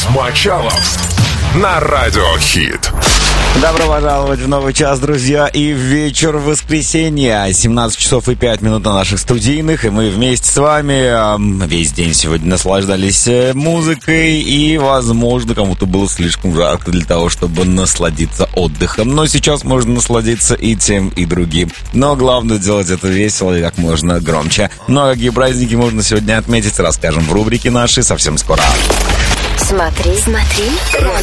Мочалов на Радио Хит. Добро пожаловать в новый час, друзья, и в вечер воскресенья. 17 часов и 5 минут на наших студийных, и мы вместе с вами весь день сегодня наслаждались музыкой, и, возможно, кому-то было слишком жарко для того, чтобы насладиться отдыхом. Но сейчас можно насладиться и тем, и другим. Но главное делать это весело и как можно громче. Ну а какие праздники можно сегодня отметить, расскажем в рубрике нашей совсем скоро. Смотри,